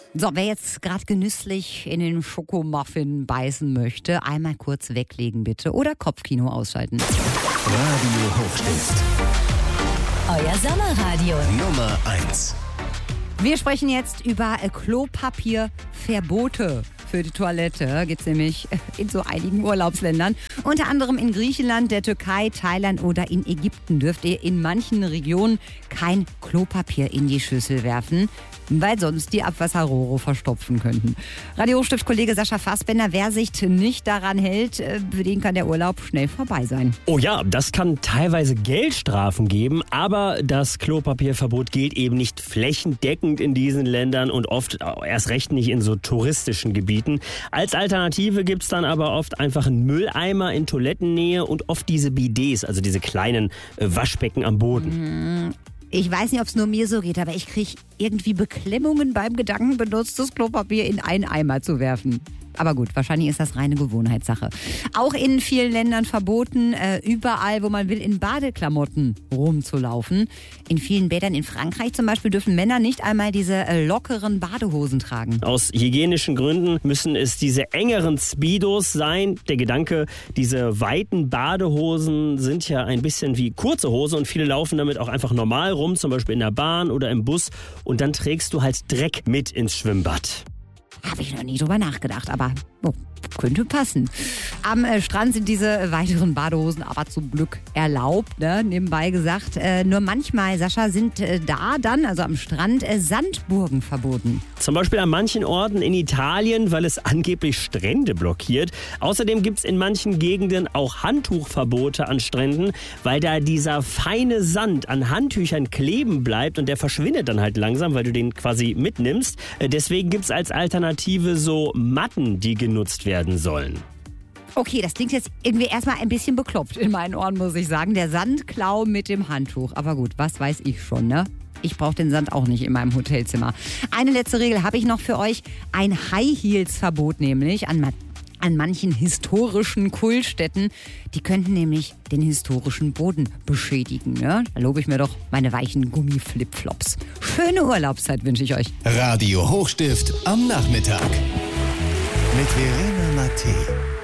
So, wer jetzt gerade genüsslich in den Schokomuffin beißen möchte, einmal kurz weglegen bitte oder Kopfkino ausschalten. Radio Hochstift. Euer Sommerradio. Nummer 1. Wir sprechen jetzt über Klopapierverbote für die Toilette. Gibt es nämlich in so einigen Urlaubsländern. Unter anderem in Griechenland, der Türkei, Thailand oder in Ägypten dürft ihr in manchen Regionen kein Klopapier in die Schüssel werfen, weil sonst die Abwasserrohre verstopfen könnten. Radio Hochstift-Kollege Sascha Fassbender, wer sich nicht daran hält, für den kann der Urlaub schnell vorbei sein. Oh ja, das kann teilweise Geldstrafen geben, aber das Klopapierverbot gilt eben nicht flächendeckend in diesen Ländern und oft erst recht nicht in so touristischen Gebieten. Als Alternative gibt es dann aber oft einfach einen Mülleimer in Toilettennähe und oft diese Bidets, also diese kleinen Waschbecken am Boden. Ich weiß nicht, ob es nur mir so geht, aber ich kriege irgendwie Beklemmungen beim Gedanken, benutztes Klopapier in einen Eimer zu werfen. Aber gut, wahrscheinlich ist das reine Gewohnheitssache. Auch in vielen Ländern verboten, überall, wo man will, in Badeklamotten rumzulaufen. In vielen Bädern in Frankreich zum Beispiel dürfen Männer nicht einmal diese lockeren Badehosen tragen. Aus hygienischen Gründen müssen es diese engeren Speedos sein. Der Gedanke, diese weiten Badehosen sind ja ein bisschen wie kurze Hose und viele laufen damit auch einfach normal rum, zum Beispiel in der Bahn oder im Bus. Und dann trägst du halt Dreck mit ins Schwimmbad. Habe ich noch nie drüber nachgedacht, aber könnte passen. Am Strand sind diese weiteren Badehosen aber zum Glück erlaubt, ne? Nebenbei gesagt. Nur manchmal, Sascha, sind da dann, also am Strand, Sandburgen verboten. Zum Beispiel an manchen Orten in Italien, weil es angeblich Strände blockiert. Außerdem gibt es in manchen Gegenden auch Handtuchverbote an Stränden, weil da dieser feine Sand an Handtüchern kleben bleibt und der verschwindet dann halt langsam, weil du den quasi mitnimmst. Deswegen gibt es als Alternative so Matten, die genutzt werden sollen. Okay, das klingt jetzt irgendwie erstmal ein bisschen bekloppt in meinen Ohren, muss ich sagen. Der Sandklau mit dem Handtuch. Aber gut, was weiß ich schon, ne? Ich brauche den Sand auch nicht in meinem Hotelzimmer. Eine letzte Regel habe ich noch für euch. Ein High-Heels-Verbot nämlich an manchen historischen Kultstätten. Die könnten nämlich den historischen Boden beschädigen. Ne? Da lobe ich mir doch meine weichen Gummiflipflops. Schöne Urlaubszeit wünsche ich euch. Radio Hochstift am Nachmittag. Mit Verena Mattei.